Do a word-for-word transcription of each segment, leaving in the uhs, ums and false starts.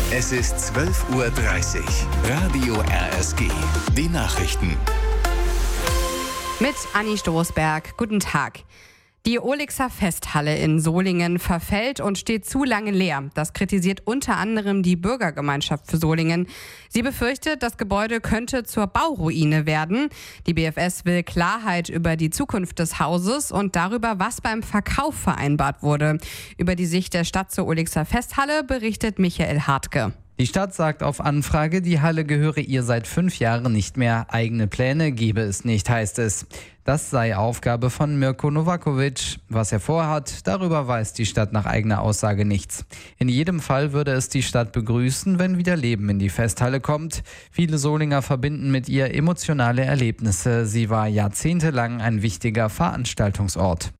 Es ist zwölf Uhr dreißig. Radio R S G. Die Nachrichten. Mit Anni Stoßberg. Guten Tag. Die Olixer Festhalle in Solingen verfällt und steht zu lange leer. Das kritisiert unter anderem die Bürgergemeinschaft für Solingen. Sie befürchtet, das Gebäude könnte zur Bauruine werden. Die B F S will Klarheit über die Zukunft des Hauses und darüber, was beim Verkauf vereinbart wurde. Über die Sicht der Stadt zur Olixer Festhalle berichtet Michael Hartke. Die Stadt sagt auf Anfrage, die Halle gehöre ihr seit fünf Jahren nicht mehr. Eigene Pläne gebe es nicht, heißt es. Das sei Aufgabe von Mirko Novakovic. Was er vorhat, darüber weiß die Stadt nach eigener Aussage nichts. In jedem Fall würde es die Stadt begrüßen, wenn wieder Leben in die Festhalle kommt. Viele Solinger verbinden mit ihr emotionale Erlebnisse. Sie war jahrzehntelang ein wichtiger Veranstaltungsort.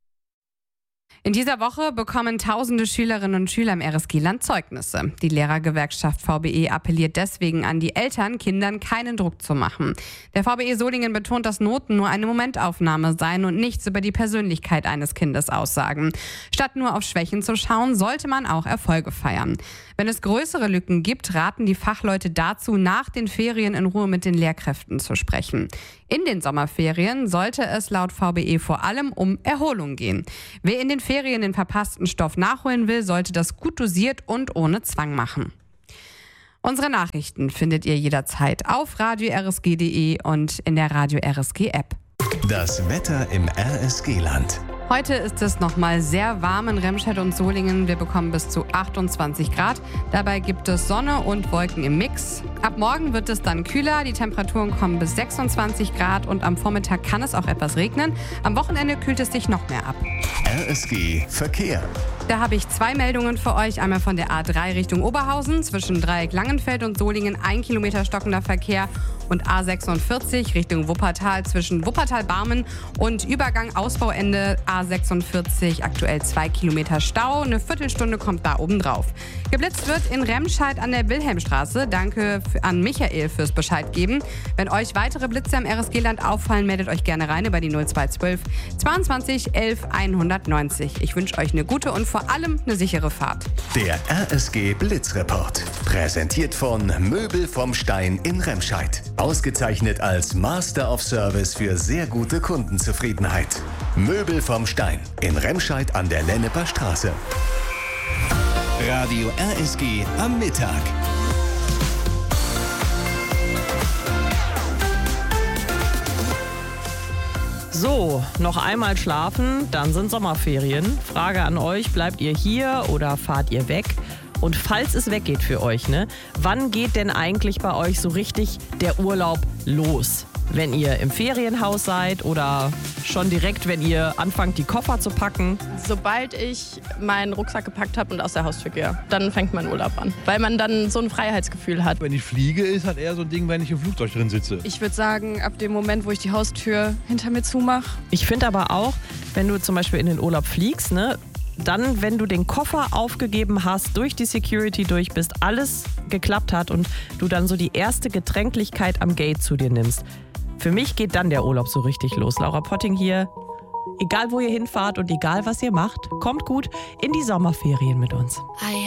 In dieser Woche bekommen tausende Schülerinnen und Schüler im R S G-Land Zeugnisse. Die Lehrergewerkschaft V B E appelliert deswegen an die Eltern, Kindern keinen Druck zu machen. Der V B E Solingen betont, dass Noten nur eine Momentaufnahme seien und nichts über die Persönlichkeit eines Kindes aussagen. Statt nur auf Schwächen zu schauen, sollte man auch Erfolge feiern. Wenn es größere Lücken gibt, raten die Fachleute dazu, nach den Ferien in Ruhe mit den Lehrkräften zu sprechen. In den Sommerferien sollte es laut V B E vor allem um Erholung gehen. Wer in den Ferien den verpassten Stoff nachholen will, sollte das gut dosiert und ohne Zwang machen. Unsere Nachrichten findet ihr jederzeit auf radio r s g punkt d e und in der Radio R S G App. Das Wetter im R S G-Land. Heute ist es nochmal sehr warm in Remscheid und Solingen. Wir bekommen bis zu achtundzwanzig Grad. Dabei gibt es Sonne und Wolken im Mix. Ab morgen wird es dann kühler. Die Temperaturen kommen bis sechsundzwanzig Grad und am Vormittag kann es auch etwas regnen. Am Wochenende kühlt es sich noch mehr ab. R S G Verkehr. Da habe ich zwei Meldungen für euch. Einmal von der A drei Richtung Oberhausen. Zwischen Dreieck Langenfeld und Solingen ein Kilometer stockender Verkehr. Und A sechsundvierzig Richtung Wuppertal zwischen Wuppertal-Barmen und Übergang Ausbauende A sechsundvierzig. Aktuell zwei Kilometer Stau. Eine Viertelstunde kommt da oben drauf. Geblitzt wird in Remscheid an der Wilhelmstraße. Danke an Michael fürs Bescheid geben. Wenn euch weitere Blitze im R S G-Land auffallen, meldet euch gerne rein über die null zwei zwölf zweiundzwanzig elf hundertneunzig. Ich wünsche euch eine gute und vor allem eine sichere Fahrt. Der R S G Blitzreport. Präsentiert von Möbel vom Stein in Remscheid. Ausgezeichnet als Master of Service für sehr gute Kundenzufriedenheit. Möbel vom Stein in Remscheid an der Lenneper Straße. Radio R S G am Mittag. So, noch einmal schlafen, dann sind Sommerferien. Frage an euch, bleibt ihr hier oder fahrt ihr weg? Und falls es weggeht für euch, ne, wann geht denn eigentlich bei euch so richtig der Urlaub los? Wenn ihr im Ferienhaus seid oder schon direkt, wenn ihr anfangt, die Koffer zu packen? Sobald ich meinen Rucksack gepackt habe und aus der Haustür gehe, dann fängt mein Urlaub an. Weil man dann so ein Freiheitsgefühl hat. Wenn ich fliege, ist halt eher so ein Ding, wenn ich im Flugzeug drin sitze. Ich würde sagen, ab dem Moment, wo ich die Haustür hinter mir zumache. Ich finde aber auch, wenn du zum Beispiel in den Urlaub fliegst, ne, dann, wenn du den Koffer aufgegeben hast, durch die Security durch bist, alles geklappt hat und du dann so die erste Getränklichkeit am Gate zu dir nimmst. Für mich geht dann der Urlaub so richtig los. Laura Potting hier. Egal, wo ihr hinfahrt und egal, was ihr macht, kommt gut in die Sommerferien mit uns.